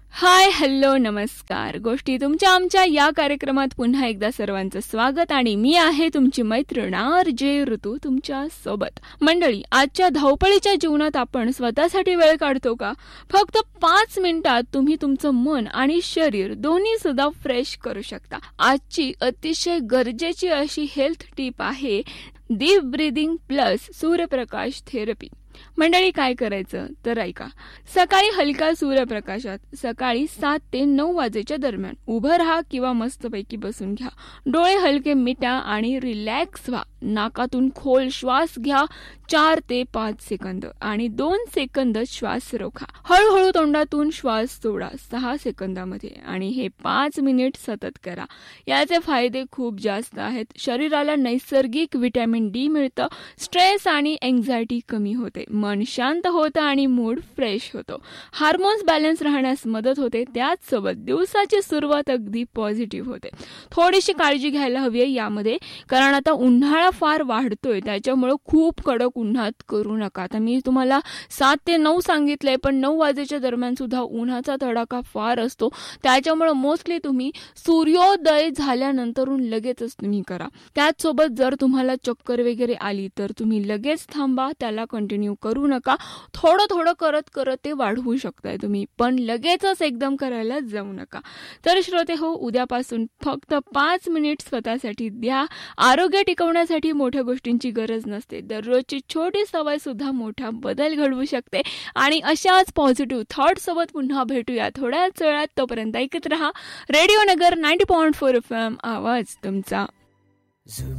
हाय, hello, नमस्कार. गोष्टी तुमच्या आमच्या या कार्यक्रमात पुन्हा एकदा सर्वांचं स्वागत आणि मी आहे तुमची मैत्रीण RJ ऋतू तुमच्या सोबत. मंडळी, आजच्या धावपळीच्या जीवनात आपण स्वतःसाठी वेळ काढतो का? फक्त 5 मिनिटात तुम्ही तुमचं मन आणि शरीर दोन्ही सुद्धा फ्रेश करू शकता. आजची अतिशय गरजेची अशी हेल्थ टिप आहे डीप ब्रीदिंग प्लस सूर्यप्रकाश थेरपी. मंडळी, काय करायचं तर ऐका. सकाळी हलका सूर्यप्रकाशात सकाळी 7 ते 9 वाजेच्या दरम्यान उभं राहा किंवा मस्तपैकी बसून घ्या. डोळे हलके मिटा आणि रिलॅक्स व्हा. नाकातून खोल श्वास घ्या 4 ते 5 सेकंद आणि 2 सेकंद श्वास रोखा. हळूहळू तोंडातून श्वास सोडा 6 सेकंदामध्ये आणि हे 5 मिनिट सतत करा. याचे फायदे खूप जास्त आहेत. शरीराला नैसर्गिक व्हिटॅमिन डी मिळतं, स्ट्रेस आणि एन्झायटी कमी होते, मन शांत होतं आणि मूड फ्रेश होतो, हार्मोन्स बॅलन्स राहण्यास मदत होते. त्याचसोबत दिवसाची सुरुवात अगदी पॉझिटिव्ह होते. थोडीशी काळजी घ्यायला हवी आहे यामध्ये, कारण आता उन्हाळा फार वाढतोय, त्याच्यामुळे खूप कडक उन्हात करू नका. आता मी तुम्हाला 7 ते 9 सांगितलंय, पण 9 वाजेच्या दरम्यान सुद्धा उन्हाचा तडाखा फार असतो. त्याच्यामुळे मोस्टली तुम्ही सूर्योदय झाल्यानंतरून लगेचच तुम्ही करा. त्याचसोबत जर तुम्हाला चक्कर वगैरे आली तर तुम्ही लगेच थांबा, त्याला कंटिन्यू करू नका. थोडं थोडं करत करत ते वाढवू शकताय तुम्ही, पण लगेचच एकदम करायला जाऊ नका. तर श्रोते हो, उद्यापासून फक्त 5 मिनिट स्वतःसाठी द्या. आरोग्य टिकवण्यासाठी मोठ्या गोष्टींची गरज नसते. दररोजची छोटी सवय सुद्धा मोठा बदल घडवू शकते. आणि अशाच पॉझिटिव्ह थॉट सोबत पुन्हा भेटूया थोड्याच वेळात. तोपर्यंत ऐकत रहा रेडिओ नगर 90.4 FM, आवाज तुमचा.